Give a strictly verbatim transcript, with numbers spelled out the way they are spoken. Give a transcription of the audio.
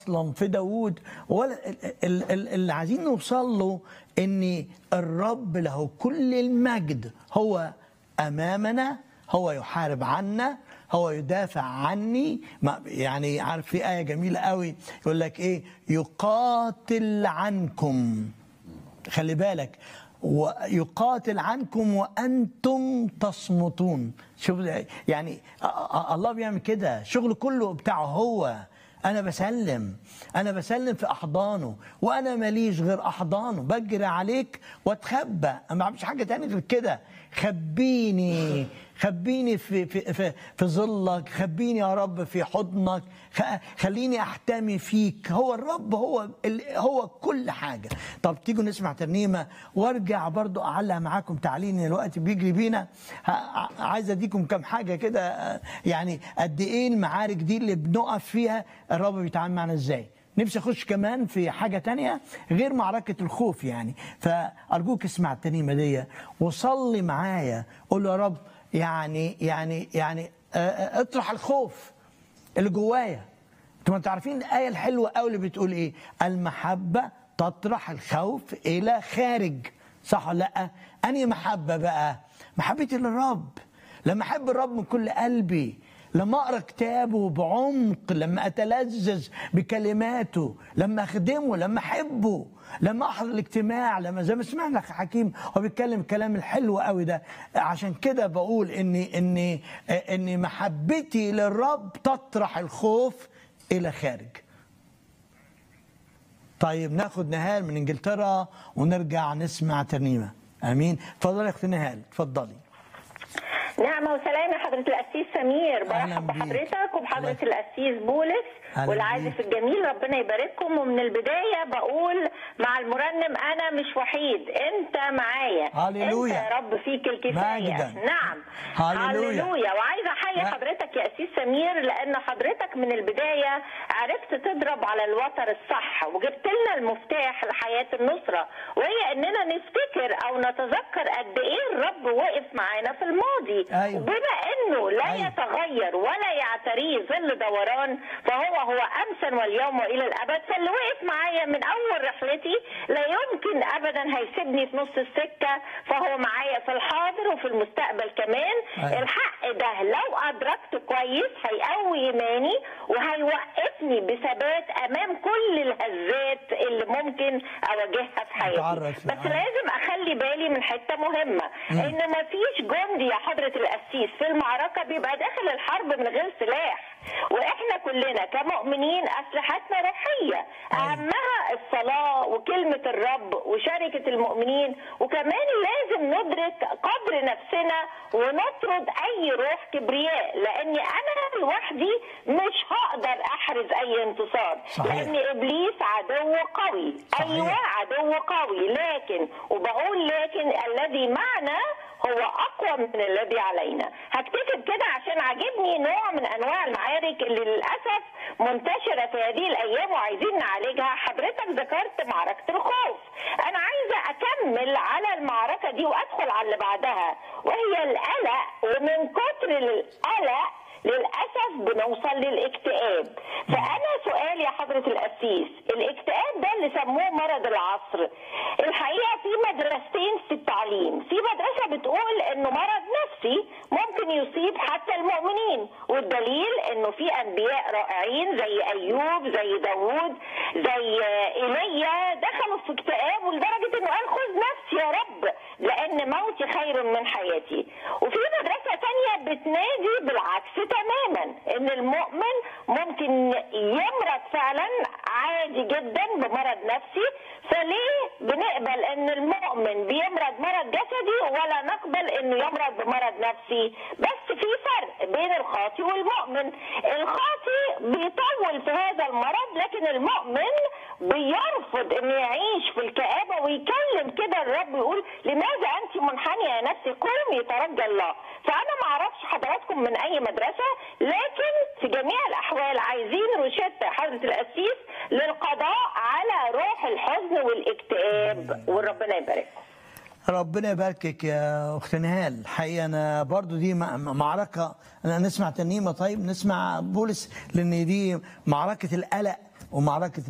اصلا في داوود، ولا اللي عايزين نوصل له ان الرب له كل المجد، هو امامنا، هو يحارب عنا، هو يدافع عني. يعني عارف في آية جميلة قوي يقول لك ايه؟ يقاتل عنكم، خلي بالك، ويقاتل عنكم وأنتم تصمتون. شوف يعني الله بيعمل كده، شغل كله بتاعه هو. أنا بسلم أنا بسلم في أحضانه، وأنا ماليش غير أحضانه، بجري عليك واتخبى، أنا ما بعملش حاجة تانية غير كده. خبيني خبيني في في في, في ظلك، خبيني يا رب في حضنك، خليني أحتمي فيك. هو الرب، هو هو كل حاجة. طب تيجوا نسمع ترنيمة وارجع برضو أعلق معاكم تعليق، الوقت بيجري بينا. عايز أديكم كم حاجة كده، يعني قد إيه المعارك دي اللي بنقف فيها الرب بيتعامل معنا إزاي. نفسي أخش كمان في حاجة تانية غير معركة الخوف يعني. فأرجوك اسمع الترنيمة دي وصلي معايا، قول له يا رب يعني يعني يعني اطرح الخوف اللي جوايا. انتوا ما تعرفين الآية الحلوة قوي اللي بتقول ايه؟ المحبة تطرح الخوف إلى خارج، صح ولا لا؟ أنهي محبة بقى؟ محبتي للرب، لما أحب الرب من كل قلبي، لما أقرأ كتابه بعمق، لما أتلذذ بكلماته، لما أخدمه، لما أحبه، لما أحضر الاجتماع، لما زي ما سمعنا أخي حكيم هو بيتكلم الكلام الحلو قوي ده. عشان كده بقول إني إني إني محبتي للرب تطرح الخوف إلى خارج. طيب ناخد نهال من إنجلترا ونرجع نسمع ترنيمة. أمين. اتفضلي يا أختي نهال، اتفضلي. نعمة وسلام يا حضرة القسيس سمير، برحب بحضرتك وبحضرة القسيس بولس والعازف الجميل، ربنا يبارككم. ومن البداية بقول مع المرنم أنا مش وحيد، أنت معايا، هاليلويا، أنت يا رب فيك الكفاية. نعم، هاليلويا. وعايزة أحيي حضرتك يا قسيس سمير، لأن حضرتك من البداية عرفت تضرب على الوتر الصح، وجبت لنا المفتاح لحياة النصرة، وهي إننا نفتكر أو نتذكر قد إيه الرب وقف معانا في الماضي. أيوة. وبما انه لا أيوة. يتغير ولا يعتريه ظل دوران، فهو هو امسا واليوم والى الابد. فاللي وقف معايا من اول رحلتي لا يمكن ابدا هيسيبني في نص السكه، فهو معايا في الحاضر وفي المستقبل كمان. أيوة. الحق ده لو ادركته كويس هيقوي ايماني وهيوقفني بثبات امام كل الهزات اللي ممكن اواجهها في حياتي. بس لازم اخلي بالي من حته مهمه، م. ان مفيش جندي يا حضره القسيس في المعركة بيبقى داخل الحرب من غير سلاح، واحنا كلنا كمؤمنين اسلحتنا روحية، اهمها الصلاة وكلمة الرب وشركة المؤمنين. وكمان لازم ندرك قدر نفسنا ونطرد اي روح كبرياء، لاني انا لوحدي مش هقدر احرز اي انتصار. صحيح. لان ابليس عدو قوي. صحيح. ايوه عدو قوي، لكن وبقول لكن الذي معنا هو أقوى من الذي علينا. هكتفي كده عشان عاجبني نوع من أنواع المعارك اللي للأسف منتشرة في هذه الأيام وعايزين نعالجها. حضرتك ذكرت معركة الخوف، أنا عايزة أكمل على المعركة دي وأدخل على اللي بعدها، وهي القلق. ومن كتر القلق للأسف بنوصل للاكتئاب. فأنا سؤال يا حضرة القسيس، الاكتئاب ده اللي سموه مرض العصر، الحقيقة في مدرستين في التعليم. في مدرسة بتقول انه مرض نفسي ممكن يصيب حتى المؤمنين، والدليل انه في انبياء رائعين زي ايوب، زي داوود، زي ايليا دخلوا في اكتئاب ولدرجة انه قال خذ نفسي يا رب لان موتي خير من حياتي. وفي مدرسة تانية بتنادي بالعكس تماما، ان المؤمن ممكن يمرض فعلا عادي جدا بمرض نفسي. فليه بنقبل ان المؤمن بيمرض مرض جسدي ولا نقبل انه يمرض بمرض نفسي؟ بس في فرق بين الخاطي والمؤمن. الخاطي بيطول في هذا المرض، لكن المؤمن بيرفض انه يعيش في الكآبة ويكلم كده الرب يقول لماذا انت منحنية يا نفسي، قومي ترجى الله. فانا ما اعرفش حضراتكم من اي مدرسة، لكن في جميع الاحوال عايزين روشتة حضرة القسيس للقضاء على روح الحزن والاكتئاب، وربنا يبارككم. ربنا يباركك يا اخت نهال. حقيقه انا برضو دي معركه، انا نسمع ترنيمه. طيب نسمع بولس، لان دي معركه القلق ومعركة